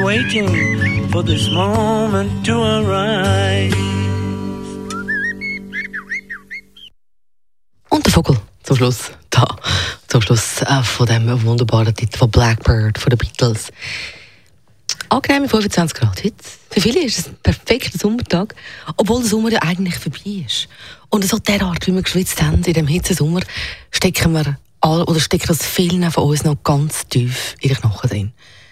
waiting for this moment to arise. Und der Vogel zum Schluss, zum Schluss von dem wunderbaren Titel von Blackbird von den Beatles. Angenehme 25 Grad heute. Für viele ist es ein perfekter Sommertag, obwohl der Sommer ja eigentlich vorbei ist. Und so derart, wie wir geschwitzt haben in diesem Hitzesommer, stecken das vielen von uns noch ganz tief in den Knochen drin.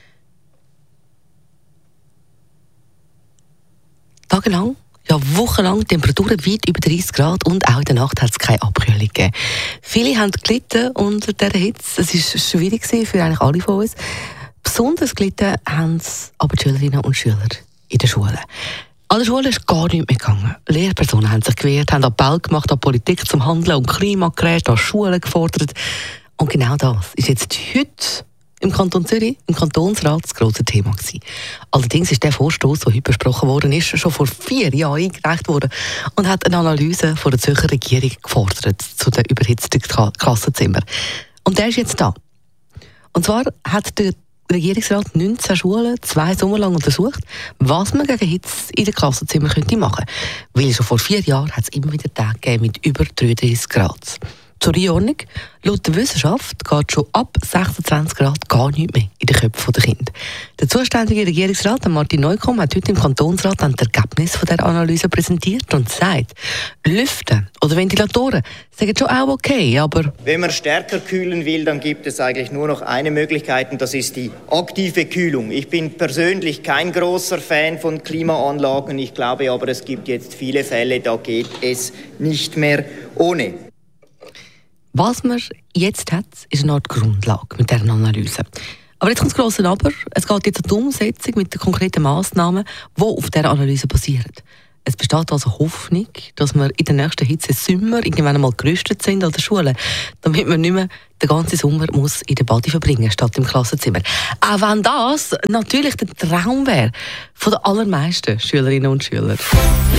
Tagelang, ja wochenlang Temperaturen weit über 30 Grad und auch in der Nacht hat es keine Abkühlung gegeben. Viele haben gelitten unter dieser Hitze. Es war schwierig für eigentlich alle von uns. Besonders gelitten haben es aber die Schülerinnen und Schüler in den Schulen. An der Schule ist gar nichts mehr gegangen. Lehrpersonen haben sich gewehrt, haben Appell gemacht an Politik zum Handeln und Klimagerät an Schulen gefordert. Und genau das ist jetzt heute im Kanton Zürich, im Kantonsrat, das grosse Thema gewesen. Allerdings ist der Vorstoss, der heute besprochen worden ist, schon vor 4 Jahren eingereicht worden und hat eine Analyse von der Zürcher Regierung gefordert zu den überhitzten Klassenzimmern. Und der ist jetzt da. Und zwar hat der Regierungsrat 19 Schulen 2 Sommer lang untersucht, was man gegen Hitze in den Klassenzimmern machen könnte. Weil schon vor 4 Jahren hat es immer wieder Tage gegeben mit über 33 Grad. Zur Einordnung, laut der Wissenschaft geht schon ab 26 Grad gar nichts mehr in den Köpfen der Kinder. Der zuständige Regierungsrat, Martin Neukomm, hat heute im Kantonsrat das Ergebnis von der Analyse präsentiert und sagt, Lüften oder Ventilatoren sind schon auch okay, aber wenn man stärker kühlen will, dann gibt es eigentlich nur noch eine Möglichkeit und das ist die aktive Kühlung. Ich bin persönlich kein großer Fan von Klimaanlagen. Ich glaube aber, es gibt jetzt viele Fälle, da geht es nicht mehr ohne. Was man jetzt hat, ist eine Art Grundlage mit dieser Analyse. Aber jetzt kommt das grosse Aber. Es geht jetzt um die Umsetzung mit den konkreten Massnahmen, die auf dieser Analyse basieren. Es besteht also Hoffnung, dass wir in den nächsten Hitzesommer irgendwann einmal gerüstet sind an der Schule, damit man nicht mehr den ganzen Sommer muss in der Bade verbringen statt im Klassenzimmer. Auch wenn das natürlich der Traum wäre von den allermeisten Schülerinnen und Schülern.